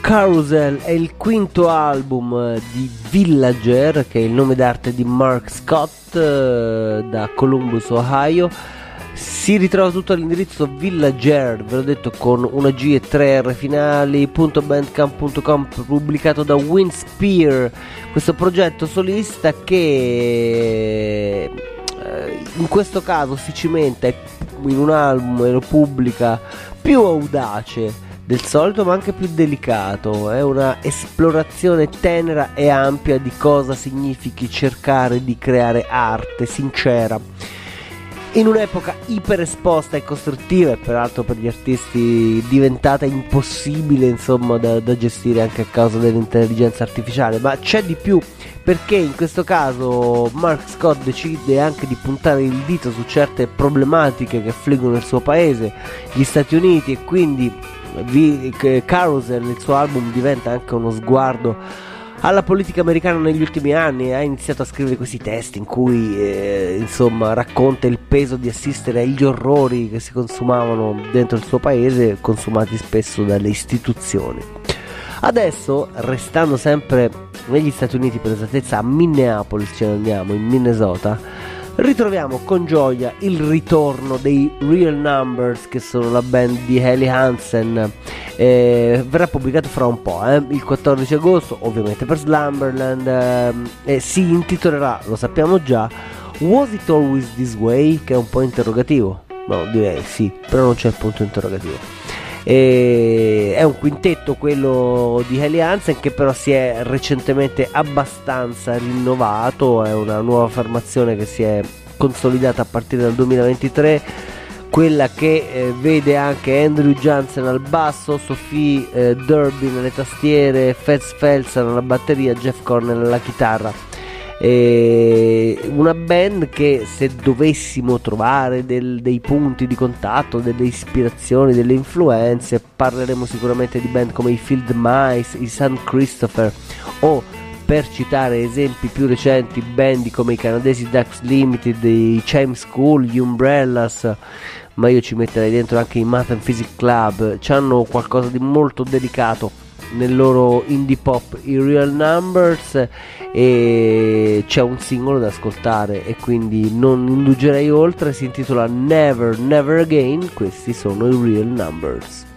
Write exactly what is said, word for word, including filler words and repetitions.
Carousel è il quinto album di Villager, che è il nome d'arte di Mark Scott, eh, da Columbus, Ohio. Si ritrova tutto all'indirizzo Villager, ve l'ho detto, con una G e tre R finali, .bandcamp punto com, pubblicato da Windspear, questo progetto solista che eh, in questo caso si cimenta in un album e lo pubblica più audace del solito, ma anche più delicato. È una esplorazione tenera e ampia di cosa significhi cercare di creare arte sincera in un'epoca iper esposta e costrittiva, e peraltro per gli artisti diventata impossibile, insomma, da, da gestire anche a causa dell'intelligenza artificiale. Ma c'è di più, perché in questo caso Mark Scott decide anche di puntare il dito su certe problematiche che affliggono il suo paese, gli Stati Uniti, e quindi Carousel, il suo album, diventa anche uno sguardo alla politica americana negli ultimi anni. Ha iniziato a scrivere questi testi in cui eh, insomma racconta il peso di assistere agli orrori che si consumavano dentro il suo paese, consumati spesso dalle istituzioni. Adesso, restando sempre negli Stati Uniti, per esattezza a Minneapolis, ce ne andiamo, in Minnesota, ritroviamo con gioia il ritorno dei Real Numbers, che sono la band di Helly Hansen. Eh, verrà pubblicato fra un po', eh, il quattordici agosto, ovviamente per Slumberland, eh, e si intitolerà, lo sappiamo già, Was It Always This Way? Che è un po' interrogativo. No, direi sì, però non c'è il punto interrogativo. E è un quintetto, quello di Helly Hansen, che però si è recentemente abbastanza rinnovato. È una nuova formazione che si è consolidata a partire dal duemilaventitré, quella che eh, vede anche Andrew Jansen al basso, Sophie eh, Durbin alle tastiere, Fats Felsen alla batteria, Jeff Cornell alla chitarra. E una band che, se dovessimo trovare del, dei punti di contatto, delle ispirazioni, delle influenze, parleremo sicuramente di band come i Field Mice, i San Christopher, o, per citare esempi più recenti, band come i canadesi Ducks Limited, i Chime School, gli Umbrellas, ma io ci metterei dentro anche i Math and Physics Club. C'hanno qualcosa di molto delicato nel loro indie pop, i Real Numbers, e c'è un singolo da ascoltare e quindi non indugerei oltre. Si intitola Never Never Again. Questi sono i Real Numbers.